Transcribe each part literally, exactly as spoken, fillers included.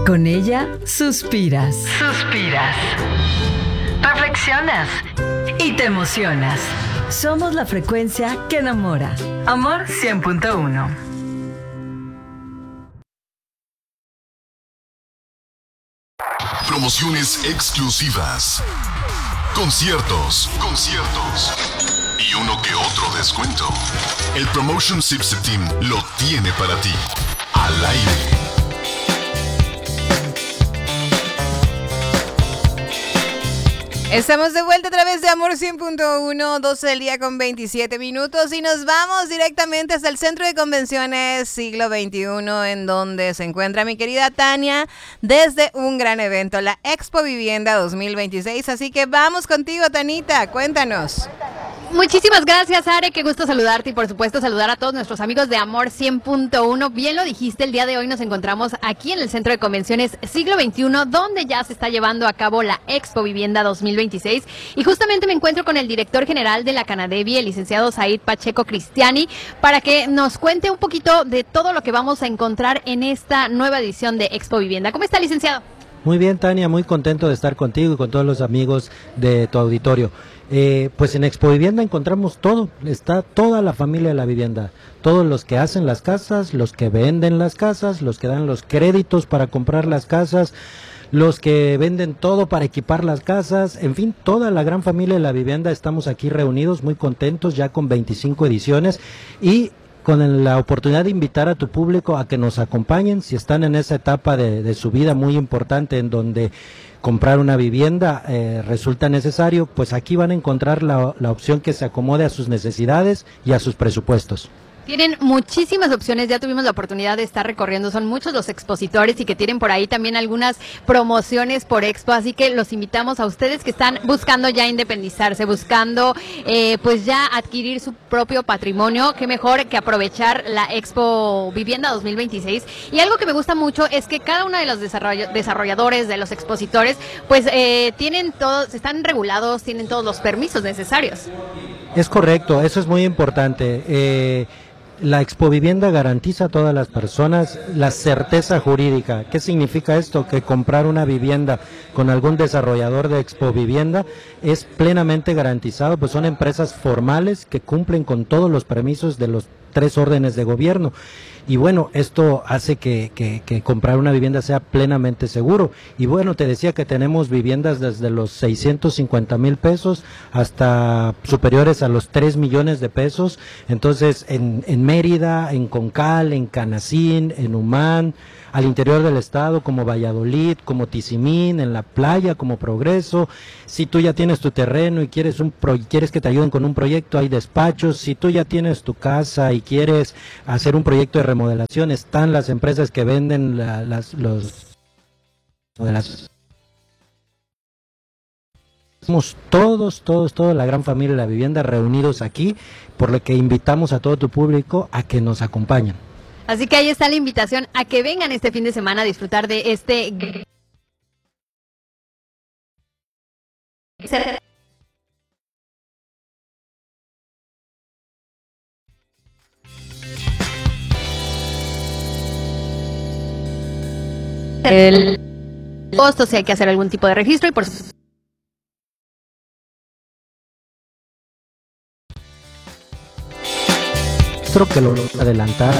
Con ella suspiras. Suspiras. Reflexionas. Y te emocionas. Somos la frecuencia que enamora. Amor cien punto uno. Promociones exclusivas. Conciertos, conciertos. Y uno que otro descuento. El Promotion Sipse Team lo tiene para ti. Al aire. Estamos de vuelta a través de Amor cien punto uno, doce del día con veintisiete minutos y nos vamos directamente hasta el Centro de Convenciones Siglo veintiuno, en donde se encuentra mi querida Tania desde un gran evento, la Expo Vivienda dos mil veintiséis. Así que vamos contigo, Tanita, cuéntanos. Muchísimas gracias, Are, qué gusto saludarte y por supuesto saludar a todos nuestros amigos de Amor cien punto uno. Bien lo dijiste, el día de hoy nos encontramos aquí en el Centro de Convenciones Siglo veintiuno, donde ya se está llevando a cabo la Expo Vivienda dos mil veintiséis y justamente me encuentro con el director general de la Canadevi, el licenciado Said Pacheco Cristiani, para que nos cuente un poquito de todo lo que vamos a encontrar en esta nueva edición de Expo Vivienda. ¿Cómo está, licenciado? Muy bien, Tania, muy contento de estar contigo y con todos los amigos de tu auditorio. Eh, pues en Expo Vivienda encontramos todo, está toda la familia de la vivienda, todos los que hacen las casas, los que venden las casas, los que dan los créditos para comprar las casas, los que venden todo para equipar las casas, en fin, toda la gran familia de la vivienda. Estamos aquí reunidos, muy contentos, ya con veinticinco ediciones y con la oportunidad de invitar a tu público a que nos acompañen si están en esa etapa de, de su vida muy importante en donde comprar una vivienda eh, resulta necesario. Pues aquí van a encontrar la, la opción que se acomode a sus necesidades y a sus presupuestos. Tienen muchísimas opciones, ya tuvimos la oportunidad de estar recorriendo, son muchos los expositores y que tienen por ahí también algunas promociones por Expo, así que los invitamos a ustedes que están buscando ya independizarse, buscando eh, pues ya adquirir su propio patrimonio, qué mejor que aprovechar la Expo Vivienda dos mil veintiséis. Y algo que me gusta mucho es que cada uno de los desarroll- desarrolladores, de los expositores, pues eh, tienen todos, están regulados, tienen todos los permisos necesarios. Es correcto, eso es muy importante. Eh, La Expo Vivienda garantiza a todas las personas la certeza jurídica. ¿Qué significa esto? Que comprar una vivienda con algún desarrollador de Expo Vivienda es plenamente garantizado, pues son empresas formales que cumplen con todos los permisos de los tres órdenes de gobierno. Y bueno, esto hace que, que, que comprar una vivienda sea plenamente seguro. Y bueno, te decía que tenemos viviendas desde los seiscientos cincuenta mil pesos hasta superiores a los tres millones de pesos. Entonces, en, en Mérida, en Concal, en Canacín, en Humán, al interior del estado como Valladolid, como Tizimín, en la playa como Progreso. Si tú ya tienes tu terreno y quieres un pro, quieres que te ayuden con un proyecto, hay despachos. Si tú ya tienes tu casa y quieres hacer un proyecto de remodelación, están las empresas que venden la, las los de las Somos todos, todos, toda la gran familia de la vivienda reunidos aquí, por lo que invitamos a todo tu público a que nos acompañen. Así que ahí está la invitación a que vengan este fin de semana a disfrutar de este el costo, si hay que hacer algún tipo de registro y por supuesto que lo adelantar.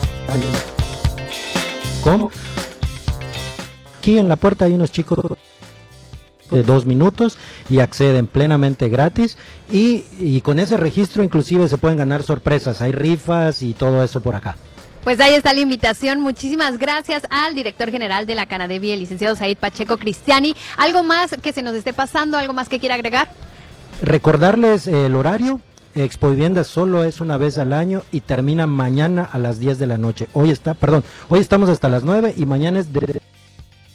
¿Cómo? Aquí en la puerta hay unos chicos de dos minutos y acceden plenamente gratis y, y con ese registro inclusive se pueden ganar sorpresas, hay rifas y todo eso por acá. Pues ahí está la invitación. Muchísimas gracias al director general de la Canadevi, el licenciado Said Pacheco Cristiani. ¿Algo más que se nos esté pasando? ¿Algo más que quiera agregar? Recordarles el horario. Expo Vivienda solo es una vez al año y termina mañana a las diez de la noche. Hoy está, perdón, hoy estamos hasta las nueve y mañana es de